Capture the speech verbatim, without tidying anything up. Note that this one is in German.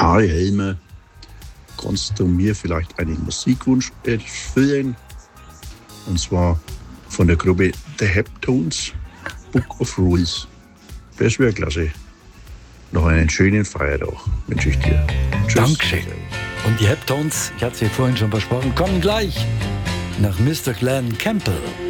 Harry Helme, kannst du mir vielleicht einen Musikwunsch erfüllen? Und zwar von der Gruppe The Heptones, Book of Rules. Das wäre klasse. Noch einen schönen Feiertag wünsche ich dir. Tschüss. Dankeschön. Und die Heptones, ich hatte es ja vorhin schon versprochen, kommen gleich nach Mister Glenn Campbell.